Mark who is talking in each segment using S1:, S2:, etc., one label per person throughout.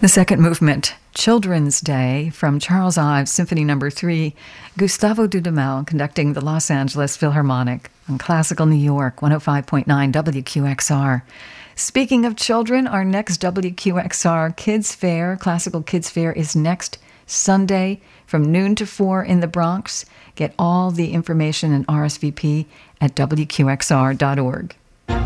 S1: The second movement, Children's Day, from Charles Ives Symphony No. 3, Gustavo Dudamel conducting the Los Angeles Philharmonic on Classical New York, 105.9 WQXR. Speaking of children, our next WQXR Kids Fair, Classical Kids Fair, is next Sunday from noon to 4 in the Bronx. Get all the information and RSVP at WQXR.org.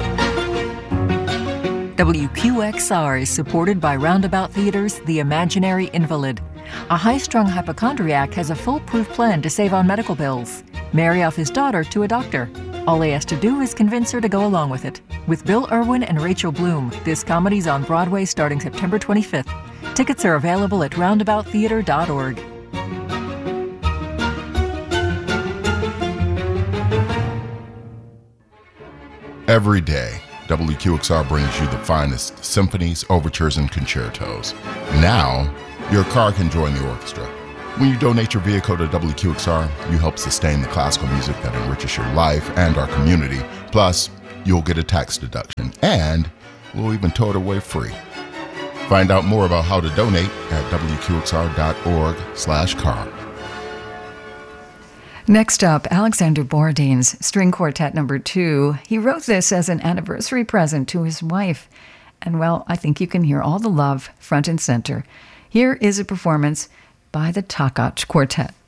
S2: WQXR is supported by Roundabout Theater's The Imaginary Invalid. A high-strung hypochondriac has a foolproof plan to save on medical bills. Marry off his daughter to a doctor. All he has to do is convince her to go along with it. With Bill Irwin and Rachel Bloom, this comedy's on Broadway starting September 25th. Tickets are available at roundabouttheater.org.
S3: Every day, WQXR brings you the finest symphonies, overtures, and concertos. Now, your car can join the orchestra. When you donate your vehicle to WQXR, you help sustain the classical music that enriches your life and our community. Plus, you'll get a tax deduction, and we'll even tow it away free. Find out more about how to donate at WQXR.org/car.
S1: Next up, Alexander Borodin's String Quartet No. 2. He wrote this as an anniversary present to his wife. And, well, I think you can hear all the love front and center. Here is a performance by the Takach Quartet.